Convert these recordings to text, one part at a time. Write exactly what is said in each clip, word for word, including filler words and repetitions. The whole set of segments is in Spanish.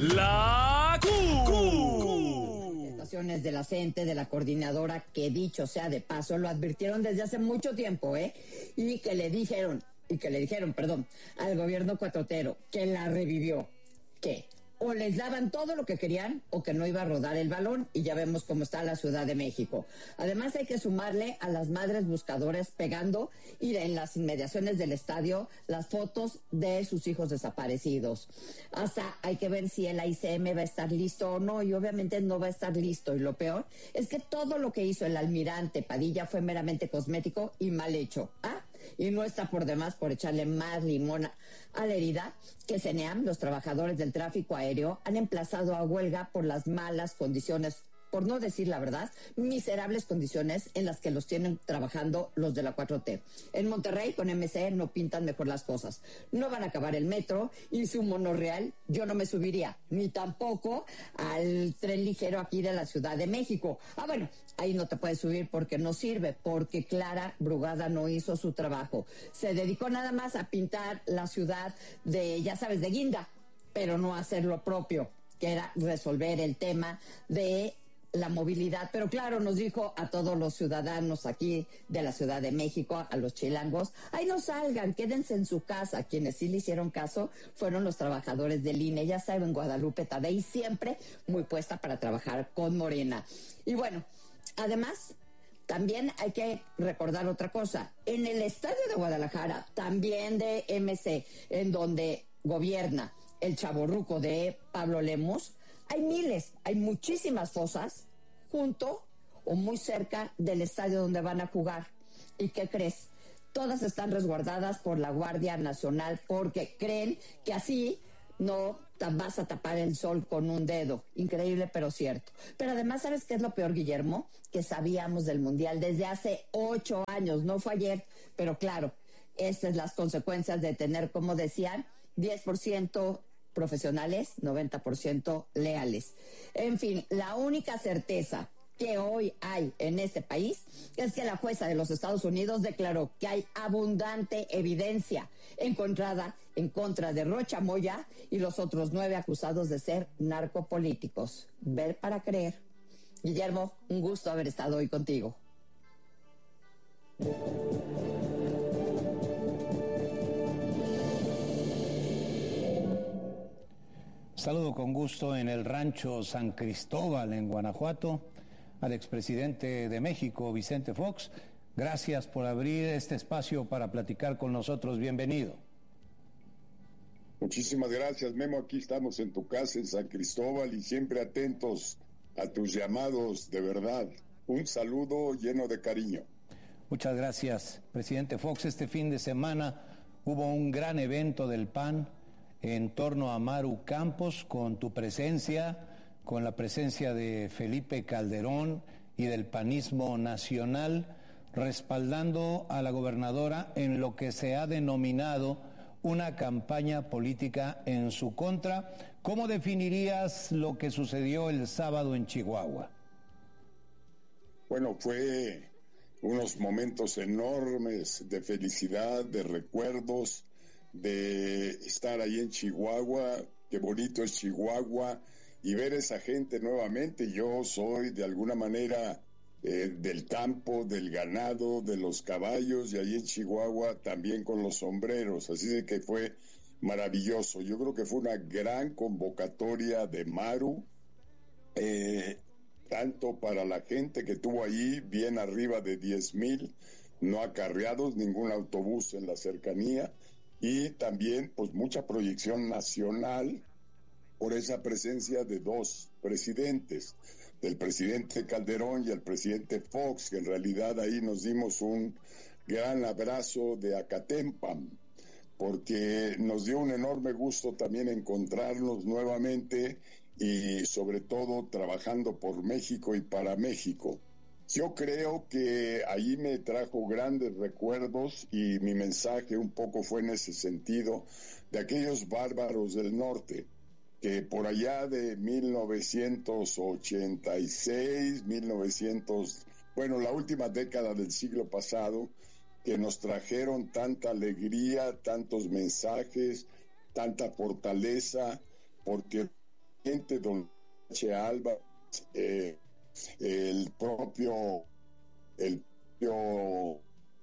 La Q. Estaciones de la CENTE, de la coordinadora, que dicho sea de paso, lo advirtieron desde hace mucho tiempo, ¿eh? Y que le dijeron, y que le dijeron, perdón, al gobierno cuatrotero, que la revivió, que o les daban todo lo que querían o que no iba a rodar el balón, y ya vemos cómo está la Ciudad de México. Además hay que sumarle a las madres buscadoras pegando y en las inmediaciones del estadio las fotos de sus hijos desaparecidos. Hasta hay que ver si el A I C M va a estar listo o no, y obviamente no va a estar listo, y lo peor es que todo lo que hizo el almirante Padilla fue meramente cosmético y mal hecho. ¿Ah? Y no está por demás por echarle más limón a la herida que CENEAM, los trabajadores del tráfico aéreo, han emplazado a huelga por las malas condiciones, por no decir la verdad, miserables condiciones en las que los tienen trabajando los de la cuatro T. En Monterrey, con M C, no pintan mejor las cosas. No van a acabar el metro y su monorreal yo no me subiría, ni tampoco al tren ligero aquí de la Ciudad de México. Ah, bueno, ahí no te puedes subir porque no sirve, porque Clara Brugada no hizo su trabajo. Se dedicó nada más a pintar la ciudad de, ya sabes, de guinda, pero no a hacer lo propio, que era resolver el tema de la movilidad. Pero claro, nos dijo a todos los ciudadanos aquí de la Ciudad de México, a los chilangos, ahí no salgan, quédense en su casa. Quienes sí le hicieron caso fueron los trabajadores del I N E. Ya saben, Guadalupe Tadei siempre muy puesta para trabajar con Morena. Y bueno, además, también hay que recordar otra cosa. En el estadio de Guadalajara, también de M C, en donde gobierna el chavorruco de Pablo Lemos, hay miles, hay muchísimas fosas junto o muy cerca del estadio donde van a jugar. ¿Y qué crees? Todas están resguardadas por la Guardia Nacional porque creen que así no vas a tapar el sol con un dedo. Increíble, pero cierto. Pero además, ¿sabes qué es lo peor, Guillermo? Que sabíamos del Mundial desde hace ocho años, no fue ayer, pero claro, estas son las consecuencias de tener, como decían, diez por ciento profesionales, noventa por ciento leales. En fin, la única certeza que hoy hay en este país es que la jueza de los Estados Unidos declaró que hay abundante evidencia encontrada en contra de Rocha Moya y los otros nueve acusados de ser narcopolíticos. Ver para creer. Guillermo, un gusto haber estado hoy contigo. Saludo con gusto en el rancho San Cristóbal, en Guanajuato, al expresidente de México, Vicente Fox. Gracias por abrir este espacio para platicar con nosotros. Bienvenido. Muchísimas gracias, Memo. Aquí estamos en tu casa, en San Cristóbal, y siempre atentos a tus llamados, de verdad. Un saludo lleno de cariño. Muchas gracias, presidente Fox. Este fin de semana hubo un gran evento del P A N en torno a Maru Campos, con tu presencia, con la presencia de Felipe Calderón y del panismo nacional, respaldando a la gobernadora en lo que se ha denominado una campaña política en su contra. ¿Cómo definirías lo que sucedió el sábado en Chihuahua? Bueno, fue unos momentos enormes de felicidad, de recuerdos, de estar ahí en Chihuahua. Qué bonito es Chihuahua, y ver esa gente nuevamente. Yo soy de alguna manera eh, del campo, del ganado, de los caballos, y ahí en Chihuahua también con los sombreros, así de que fue maravilloso. Yo creo que fue una gran convocatoria de Maru, eh, tanto para la gente que tuvo ahí, bien arriba de diez mil, no acarreados, ningún autobús en la cercanía, y también pues mucha proyección nacional por esa presencia de dos presidentes, del presidente Calderón y el presidente Fox, que en realidad ahí nos dimos un gran abrazo de Acatempam, porque nos dio un enorme gusto también encontrarnos nuevamente, y sobre todo trabajando por México y para México. Yo creo que ahí me trajo grandes recuerdos, y mi mensaje un poco fue en ese sentido, de aquellos bárbaros del norte, que por allá de mil novecientos ochenta y seis, mil novecientos, bueno, la última década del siglo pasado, que nos trajeron tanta alegría, tantos mensajes, tanta fortaleza, porque gente don H. Alba, eh, el propio el propio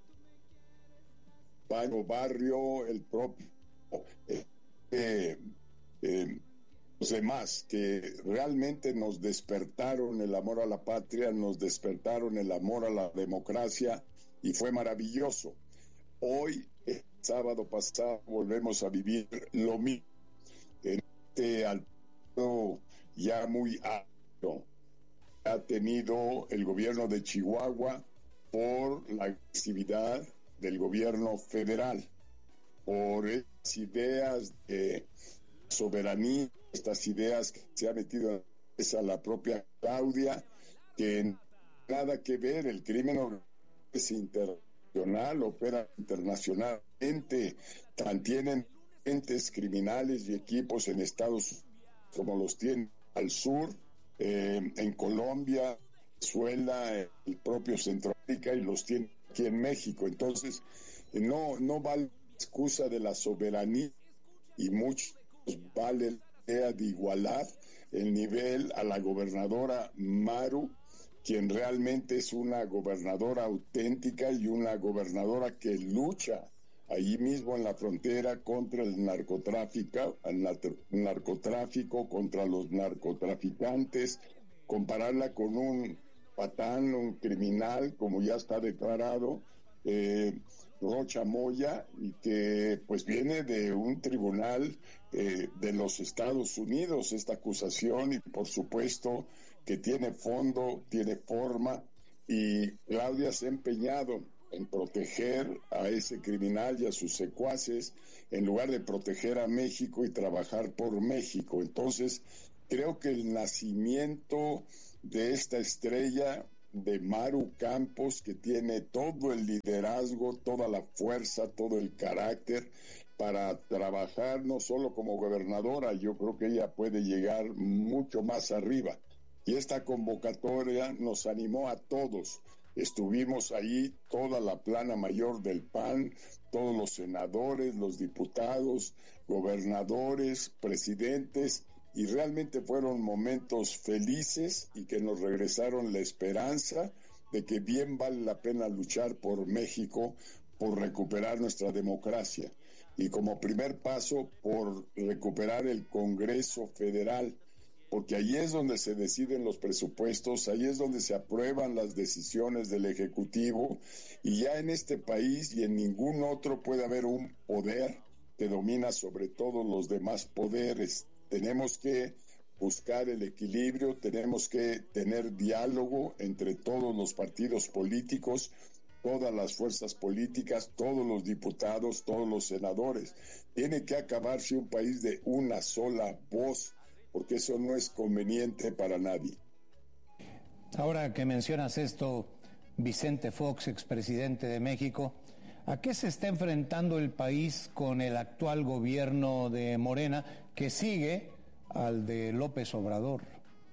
Baño Barrio, el propio eh, eh, eh, los demás que realmente nos despertaron el amor a la patria, nos despertaron el amor a la democracia, y fue maravilloso. Hoy, el sábado pasado, volvemos a vivir lo mismo en este alto ya muy alto ha tenido el gobierno de Chihuahua por la agresividad del gobierno federal, por esas ideas de soberanía, estas ideas que se ha metido a la propia Claudia, que nada que ver. El crimen es internacional, opera internacionalmente, tienen entes criminales y equipos en Estados Unidos como los tiene al sur, eh, en Colombia, Venezuela, el propio Centroamérica, y los tiene aquí en México. Entonces, no, no vale la excusa de la soberanía, y muchos vale la idea de igualar el nivel a la gobernadora Maru, quien realmente es una gobernadora auténtica y una gobernadora que lucha allí mismo en la frontera contra el narcotráfico, el narcotráfico, contra los narcotraficantes. Compararla con un patán, un criminal, como ya está declarado, eh, Rocha Moya, y que pues viene de un tribunal eh, de los Estados Unidos esta acusación, y por supuesto que tiene fondo, tiene forma, y Claudia se ha empeñado en proteger a ese criminal y a sus secuaces, en lugar de proteger a México y trabajar por México. Entonces, creo que el nacimiento de esta estrella de Maru Campos, que tiene todo el liderazgo, toda la fuerza, todo el carácter para trabajar no solo como gobernadora, yo creo que ella puede llegar mucho más arriba. Y esta convocatoria nos animó a todos. Estuvimos ahí toda la plana mayor del P A N, todos los senadores, los diputados, gobernadores, presidentes, y realmente fueron momentos felices y que nos regresaron la esperanza de que bien vale la pena luchar por México, por recuperar nuestra democracia, y como primer paso por recuperar el Congreso Federal, porque ahí es donde se deciden los presupuestos, ahí es donde se aprueban las decisiones del Ejecutivo, y ya en este país y en ningún otro puede haber un poder que domina sobre todos los demás poderes. Tenemos que buscar el equilibrio, tenemos que tener diálogo entre todos los partidos políticos, todas las fuerzas políticas, todos los diputados, todos los senadores. Tiene que acabarse un país de una sola voz, porque eso no es conveniente para nadie. Ahora que mencionas esto, Vicente Fox, expresidente de México, ¿a qué se está enfrentando el país con el actual gobierno de Morena, que sigue al de López Obrador?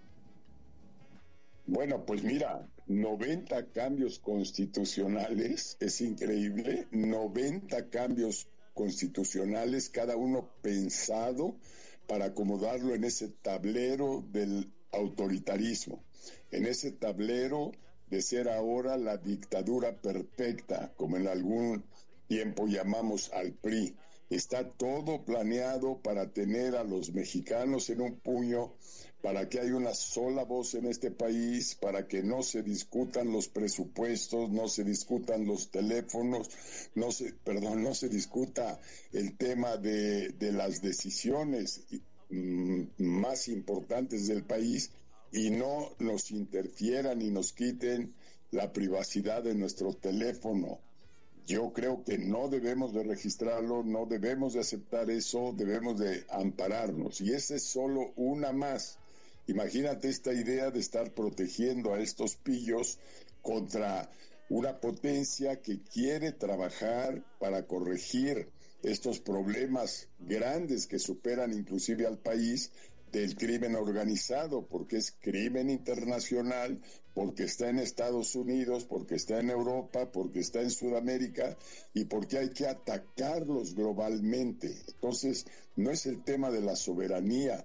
Bueno, pues mira, noventa cambios constitucionales, es increíble, noventa cambios constitucionales, cada uno pensado para acomodarlo en ese tablero del autoritarismo, en ese tablero de ser ahora la dictadura perfecta, como en algún tiempo llamamos al P R I. Está todo planeado para tener a los mexicanos en un puño, para que haya una sola voz en este país, para que no se discutan los presupuestos, no se discutan los teléfonos, no se, perdón, no se discuta el tema de, de las decisiones mm, más importantes del país, y no nos interfieran y nos quiten la privacidad de nuestro teléfono. Yo creo que no debemos de registrarlo, no debemos de aceptar eso, debemos de ampararnos. Y esa es solo una más. Imagínate esta idea de estar protegiendo a estos pillos contra una potencia que quiere trabajar para corregir estos problemas grandes que superan inclusive al país, del crimen organizado, porque es crimen internacional, porque está en Estados Unidos, porque está en Europa, porque está en Sudamérica, y porque hay que atacarlos globalmente. Entonces, no es el tema de la soberanía,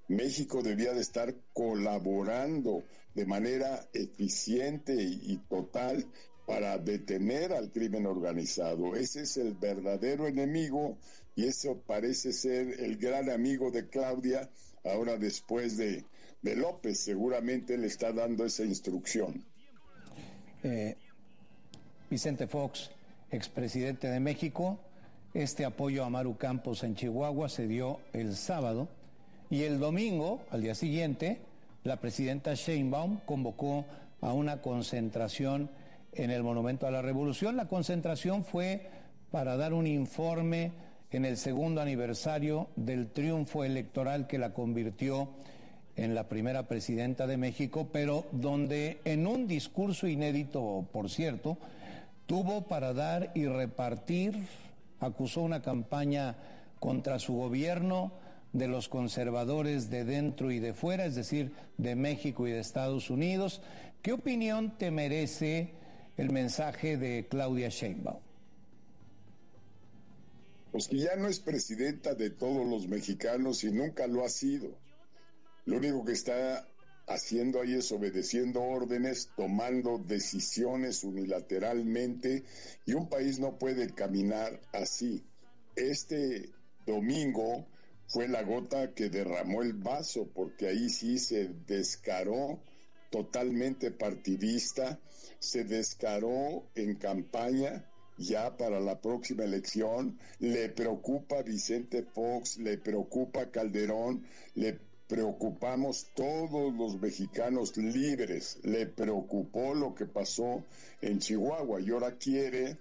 México debía de estar colaborando de manera eficiente y, y total para detener al crimen organizado. Ese es el verdadero enemigo y eso parece ser el gran amigo de Claudia, ahora después de, de López. Seguramente le está dando esa instrucción. Eh, Vicente Fox, expresidente de México, este apoyo a Maru Campos en Chihuahua se dio el sábado y el domingo, al día siguiente, la presidenta Sheinbaum convocó a una concentración en el Monumento a la Revolución. La concentración fue para dar un informe en el segundo aniversario del triunfo electoral que la convirtió en la primera presidenta de México, pero donde en un discurso inédito, por cierto, tuvo para dar y repartir, acusó una campaña contra su gobierno de los conservadores de dentro y de fuera, es decir, de México y de Estados Unidos. ¿Qué opinión te merece el mensaje de Claudia Sheinbaum? Pues que ya no es presidenta de todos los mexicanos y nunca lo ha sido. Lo único que está haciendo ahí es obedeciendo órdenes, tomando decisiones unilateralmente, y un país no puede caminar así. Este domingo fue la gota que derramó el vaso, porque ahí sí se descaró totalmente partidista, se descaró en campaña ya para la próxima elección. Le preocupa Vicente Fox, le preocupa Calderón, le preocupamos todos los mexicanos libres, le preocupó lo que pasó en Chihuahua y ahora quiere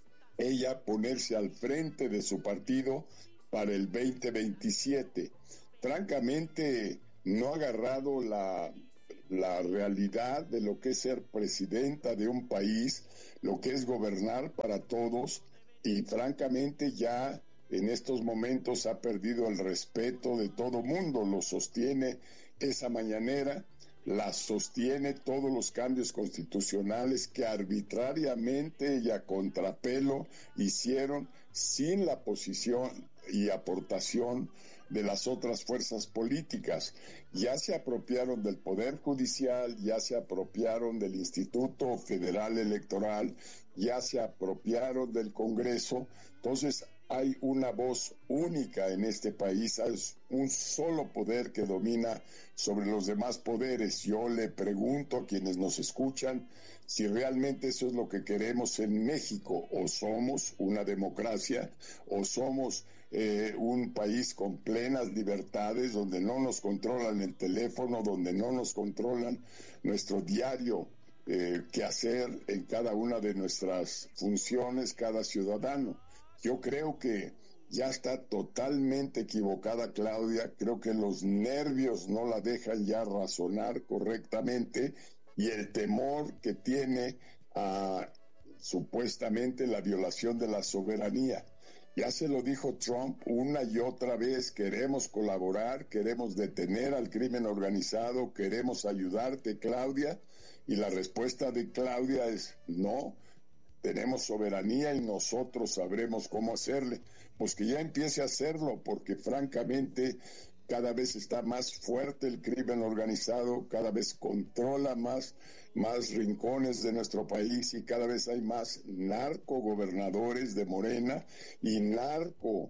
ella ponerse al frente de su partido para el veinte veintisiete. Francamente, no ha agarrado la, la realidad de lo que es ser presidenta de un país, lo que es gobernar para todos, y francamente ya en estos momentos ha perdido el respeto de todo mundo. Lo sostiene esa mañanera, la sostiene todos los cambios constitucionales que arbitrariamente y a contrapelo hicieron sin la posición y aportación de las otras fuerzas políticas. Ya se apropiaron del Poder Judicial, ya se apropiaron del Instituto Federal Electoral, ya se apropiaron del Congreso. Entonces hay una voz única en este país, hay un solo poder que domina sobre los demás poderes. Yo le pregunto a quienes nos escuchan si realmente eso es lo que queremos en México, o somos una democracia, o somos eh, un país con plenas libertades, donde no nos controlan el teléfono, donde no nos controlan nuestro diario eh, quehacer en cada una de nuestras funciones, cada ciudadano. Yo creo que ya está totalmente equivocada Claudia, creo que los nervios no la dejan ya razonar correctamente y el temor que tiene a supuestamente la violación de la soberanía. Ya se lo dijo Trump una y otra vez: queremos colaborar, queremos detener al crimen organizado, queremos ayudarte, Claudia, y la respuesta de Claudia es no. Tenemos soberanía y nosotros sabremos cómo hacerle. Pues que ya empiece a hacerlo, porque francamente cada vez está más fuerte el crimen organizado, cada vez controla más, más rincones de nuestro país y cada vez hay más narcogobernadores de Morena y narco,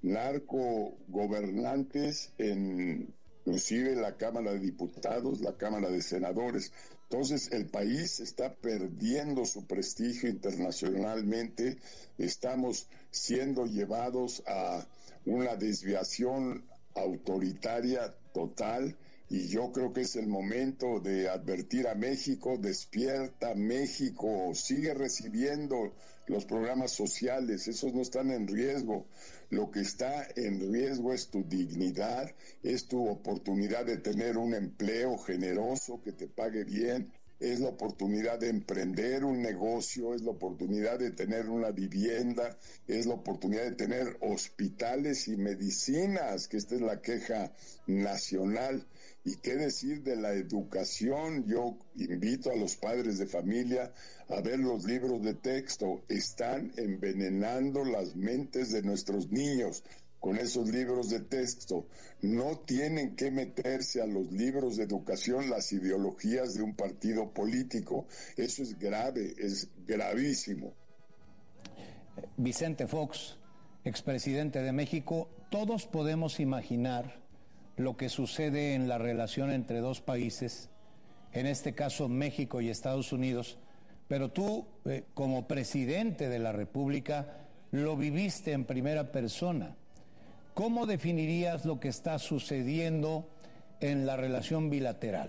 narcogobernantes en inclusive la Cámara de Diputados, la Cámara de Senadores. Entonces el país está perdiendo su prestigio internacionalmente, estamos siendo llevados a una desviación autoritaria total y yo creo que es el momento de advertir a México: despierta México, sigue recibiendo los programas sociales, esos no están en riesgo. Lo que está en riesgo es tu dignidad, es tu oportunidad de tener un empleo generoso que te pague bien, es la oportunidad de emprender un negocio, es la oportunidad de tener una vivienda, es la oportunidad de tener hospitales y medicinas, que esta es la queja nacional. ¿Y qué decir de la educación? Yo invito a los padres de familia a ver los libros de texto. Están envenenando las mentes de nuestros niños con esos libros de texto. No tienen que meterse a los libros de educación las ideologías de un partido político. Eso es grave, es gravísimo. Vicente Fox, expresidente de México, todos podemos imaginar lo que sucede en la relación entre dos países, en este caso México y Estados Unidos, pero tú, eh, como presidente de la República, lo viviste en primera persona. ¿Cómo definirías lo que está sucediendo en la relación bilateral?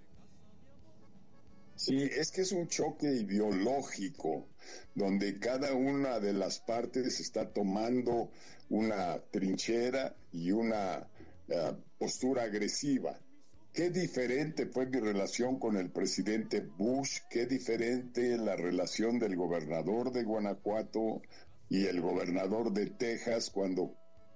Sí, es que es un choque ideológico, donde cada una de las partes está tomando una trinchera y una uh, postura agresiva. Qué diferente fue mi relación con el presidente Bush, qué diferente la relación del gobernador de Guanajuato y el gobernador de Texas cuando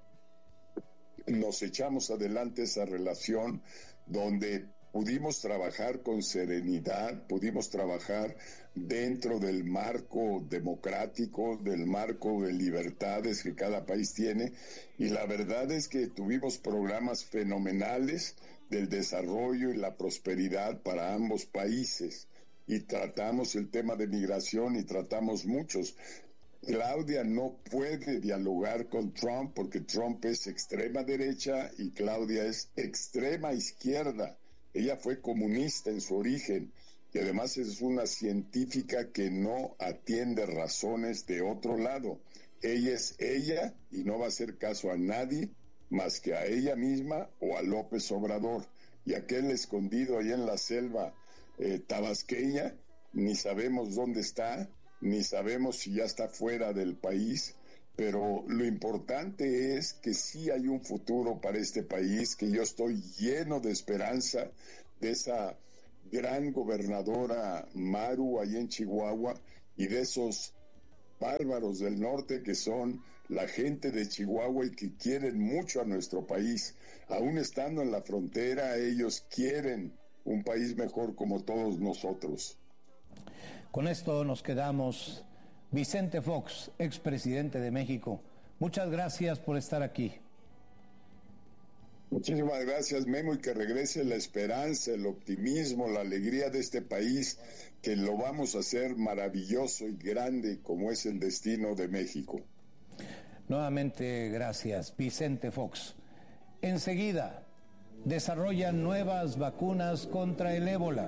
nos echamos adelante esa relación, donde pudimos trabajar con serenidad, pudimos trabajar dentro del marco democrático, del marco de libertades que cada país tiene, y la verdad es que tuvimos programas fenomenales del desarrollo y la prosperidad para ambos países, y tratamos el tema de migración y tratamos muchos. Claudia no puede dialogar con Trump porque Trump es extrema derecha y Claudia es extrema izquierda. Ella fue comunista en su origen y además es una científica que no atiende razones de otro lado. Ella es ella y no va a hacer caso a nadie más que a ella misma o a López Obrador. Y aquel escondido ahí en la selva eh, tabasqueña, ni sabemos dónde está, ni sabemos si ya está fuera del país, pero lo importante es que sí hay un futuro para este país, que yo estoy lleno de esperanza de esa gran gobernadora Maru ahí en Chihuahua y de esos bárbaros del norte que son la gente de Chihuahua y que quieren mucho a nuestro país. Aún estando en la frontera, ellos quieren un país mejor como todos nosotros. Con esto nos quedamos. Vicente Fox, expresidente de México, muchas gracias por estar aquí. Muchísimas gracias, Memo, y que regrese la esperanza, el optimismo, la alegría de este país, que lo vamos a hacer maravilloso y grande como es el destino de México. Nuevamente, gracias, Vicente Fox. Enseguida, desarrollan nuevas vacunas contra el ébola.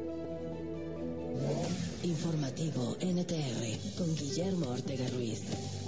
Informativo N T R con Guillermo Ortega Ruiz.